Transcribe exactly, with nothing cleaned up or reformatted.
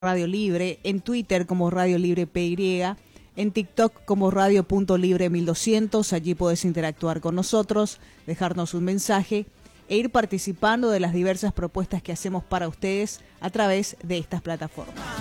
Radio Libre, en Twitter como Radio Libre P Y, en TikTok como Radio Punto Libre mil doscientos. Allí puedes interactuar con nosotros, dejarnos un mensaje e ir participando de las diversas propuestas que hacemos para ustedes a través de estas plataformas.